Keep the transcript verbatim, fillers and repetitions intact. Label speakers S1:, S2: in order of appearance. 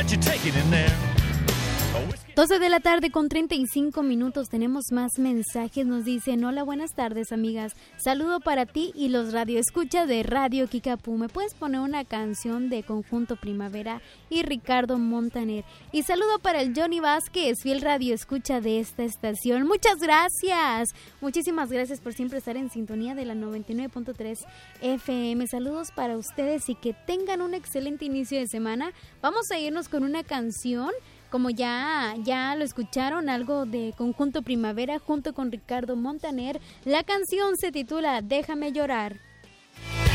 S1: got you taken in there.
S2: doce de la tarde con treinta y cinco minutos, tenemos más mensajes, nos dicen, hola, buenas tardes amigas, saludo para ti y los radioescucha de Radio Kickapoo, ¿me puedes poner una canción de Conjunto Primavera y Ricardo Montaner? Y saludo para el Johnny Vázquez, fiel radioescucha de esta estación, muchas gracias, muchísimas gracias por siempre estar en sintonía de la noventa y nueve punto tres F M, saludos para ustedes y que tengan un excelente inicio de semana. Vamos a irnos con una canción. Como ya, ya lo escucharon, algo de Conjunto Primavera junto con Ricardo Montaner. La canción se titula Déjame llorar.